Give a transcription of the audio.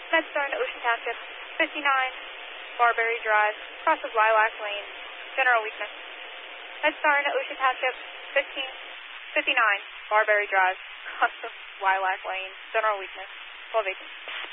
Medstar into Ocean Township, 59 Barberry Drive, cross of Lilac Lane, general weakness. Medstar into Ocean Township, 59 Barberry Drive, cross of Lilac Lane, general weakness, 12 agents.